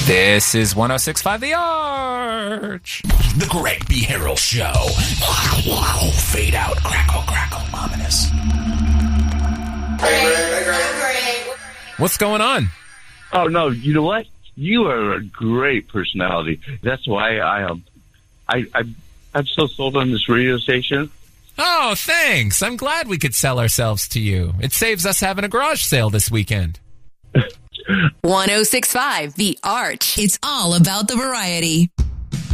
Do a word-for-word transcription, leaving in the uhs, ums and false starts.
This is one oh six point five The Arch. The Greg B. Harrell Show. Wow, wow, fade out, crackle, crackle, ominous. What's going on? Oh, no, you know what? You are a great personality. That's why I am. Um, I, I, I'm so sold on this radio station. Oh, thanks. I'm glad we could sell ourselves to you. It saves us having a garage sale this weekend. one oh six point five The Arch. It's all about the variety.